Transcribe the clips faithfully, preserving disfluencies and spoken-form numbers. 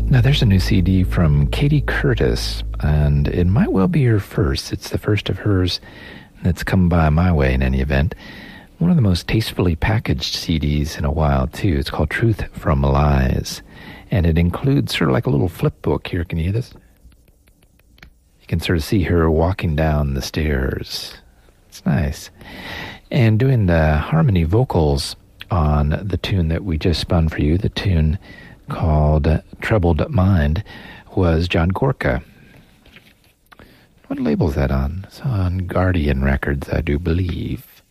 Now, there's a new C D from Katie Curtis, and it might well be her first. It's the first of hers that's come by my way in any event. One of the most tastefully packaged C Ds in a while, too. It's called Truth from Lies, and it includes sort of like a little flip book here. Can you hear this? You can sort of see her walking down the stairs. It's nice. And doing the harmony vocals on the tune that we just spun for you, the tune called Troubled Mind, was John Gorka. What label is that on? It's on Guardian Records, I do believe.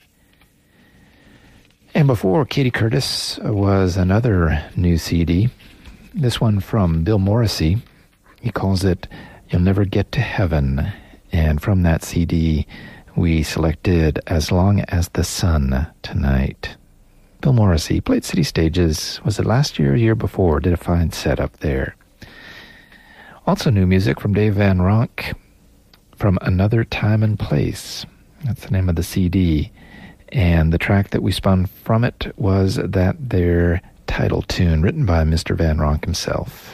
And before Katie Curtis was another new C D, this one from Bill Morrissey. He calls it You'll Never Get to Heaven. And from that C D, we selected As Long as the Sun tonight. Bill Morrissey played City Stages. Was it last year or year before? Did a fine set up there. Also new music from Dave Van Ronk from Another Time and Place. That's the name of the C D. And the track that we spun from it was that their title tune, written by Mister Van Ronk himself.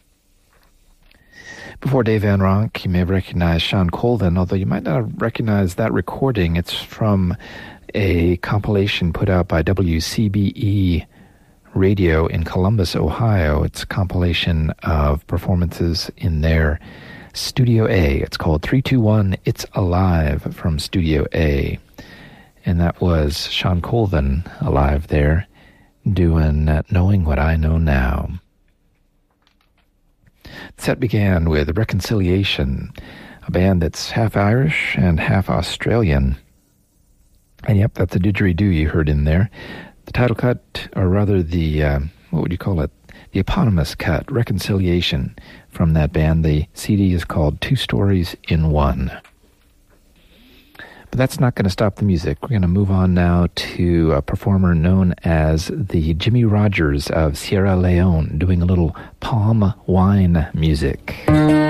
Before Dave Van Ronk, you may have recognized Sean Colvin, although you might not have recognized that recording. It's from a compilation put out by W C B E Radio in Columbus, Ohio. It's a compilation of performances in their Studio A. It's called three two one It's Alive from Studio A. And that was Sean Colvin alive there doing uh, Knowing What I Know Now. The set began with Reconciliation, a band that's half Irish and half Australian. And yep, that's a didgeridoo you heard in there. The title cut, or rather the, uh, what would you call it? The eponymous cut, Reconciliation, from that band. The C D is called Two Stories in One. But that's not going to stop the music. We're going to move on now to a performer known as the Jimmy Rogers of Sierra Leone, doing a little palm wine music.